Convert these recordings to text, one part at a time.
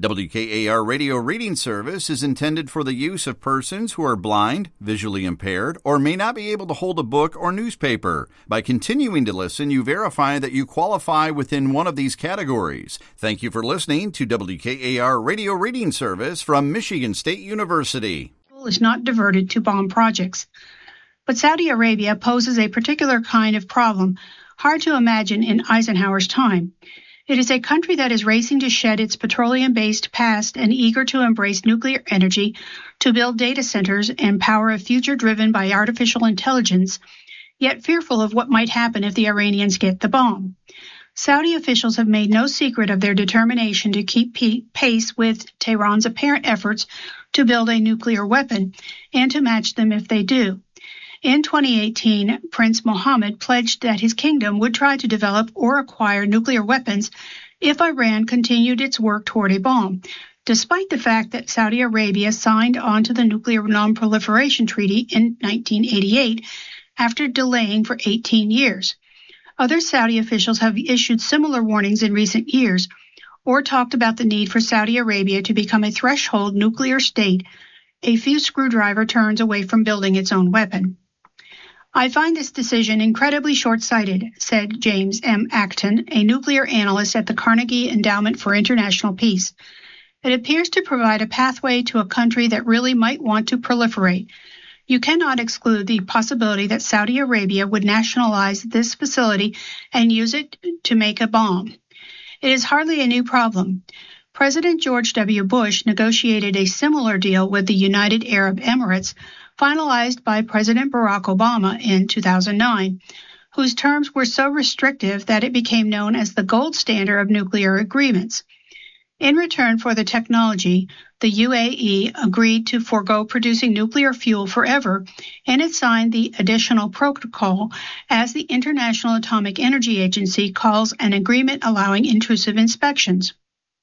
WKAR Radio Reading Service is intended for the use of persons who are blind, visually impaired, or may not be able to hold a book or newspaper. By continuing to listen, you verify that you qualify within one of these categories. Thank you for listening to WKAR Radio Reading Service from Michigan State University. Is not diverted to bomb projects. But Saudi Arabia poses a particular kind of problem, hard to imagine in Eisenhower's time. It is a country that is racing to shed its petroleum-based past and eager to embrace nuclear energy to build data centers and power a future driven by artificial intelligence, yet fearful of what might happen if the Iranians get the bomb. Saudi officials have made no secret of their determination to keep pace with Tehran's apparent efforts to build a nuclear weapon and to match them if they do. In 2018, Prince Mohammed pledged that his kingdom would try to develop or acquire nuclear weapons if Iran continued its work toward a bomb, despite the fact that Saudi Arabia signed onto the Nuclear Non-Proliferation Treaty in 1988 after delaying for 18 years. Other Saudi officials have issued similar warnings in recent years or talked about the need for Saudi Arabia to become a threshold nuclear state a few screwdriver turns away from building its own weapon. I find this decision incredibly short-sighted, said James M. Acton, a nuclear analyst at the Carnegie Endowment for International Peace. It appears to provide a pathway to a country that really might want to proliferate. You cannot exclude the possibility that Saudi Arabia would nationalize this facility and use it to make a bomb. It is hardly a new problem. President George W. Bush negotiated a similar deal with the United Arab Emirates, finalized by President Barack Obama in 2009, whose terms were so restrictive that it became known as the gold standard of nuclear agreements. In return for the technology, the UAE agreed to forego producing nuclear fuel forever, and it signed the additional protocol, as the International Atomic Energy Agency calls an agreement allowing intrusive inspections.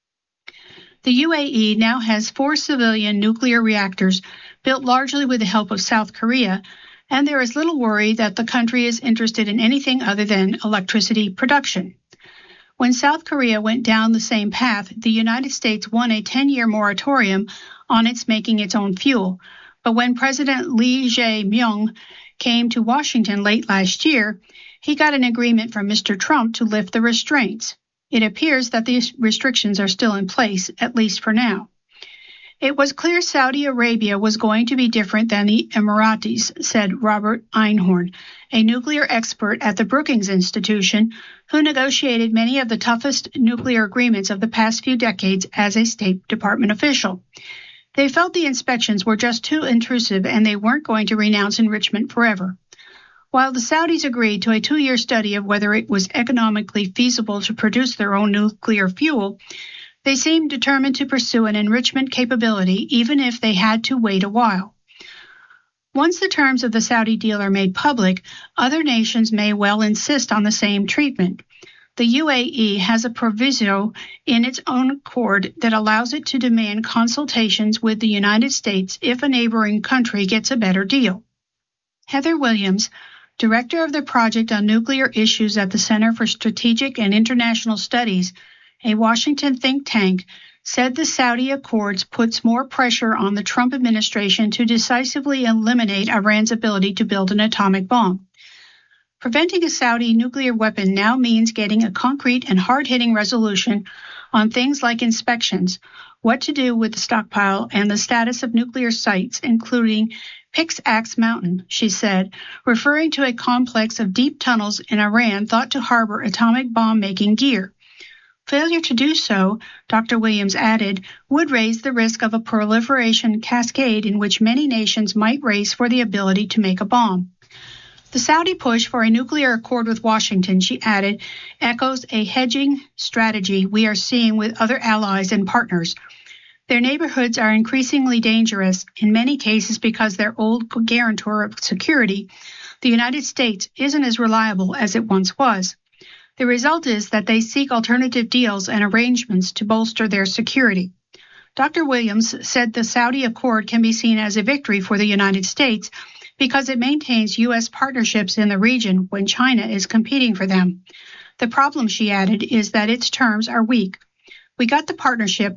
The UAE now has 4 civilian nuclear reactors built largely with the help of South Korea, and there is little worry that the country is interested in anything other than electricity production. When South Korea went down the same path, the United States won a 10-year moratorium on its making its own fuel. But when President Lee Jae-myung came to Washington late last year, he got an agreement from Mr. Trump to lift the restraints. It appears that these restrictions are still in place, at least for now. It was clear Saudi Arabia was going to be different than the Emiratis, said Robert Einhorn, a nuclear expert at the Brookings Institution, who negotiated many of the toughest nuclear agreements of the past few decades as a State Department official. They felt the inspections were just too intrusive and they weren't going to renounce enrichment forever. While the Saudis agreed to a 2-year study of whether it was economically feasible to produce their own nuclear fuel, they seemed determined to pursue an enrichment capability even if they had to wait a while. Once the terms of the Saudi deal are made public, other nations may well insist on the same treatment. The UAE has a proviso in its own accord that allows it to demand consultations with the United States if a neighboring country gets a better deal. Heather Williams, director of the Project on Nuclear Issues at the Center for Strategic and International Studies, a Washington think tank, said the Saudi Accords puts more pressure on the Trump administration to decisively eliminate Iran's ability to build an atomic bomb. Preventing a Saudi nuclear weapon now means getting a concrete and hard-hitting resolution on things like inspections, what to do with the stockpile, and the status of nuclear sites, including Pixax Mountain, she said, referring to a complex of deep tunnels in Iran thought to harbor atomic bomb-making gear. Failure to do so, Dr. Williams added, would raise the risk of a proliferation cascade in which many nations might race for the ability to make a bomb. The Saudi push for a nuclear accord with Washington, she added, echoes a hedging strategy we are seeing with other allies and partners. Their neighborhoods are increasingly dangerous, in many cases because their old guarantor of security, the United States, isn't as reliable as it once was. The result is that they seek alternative deals and arrangements to bolster their security. Dr. Williams said the Saudi Accord can be seen as a victory for the United States because it maintains U.S. partnerships in the region when China is competing for them. The problem, she added, is that its terms are weak. We got the partnership,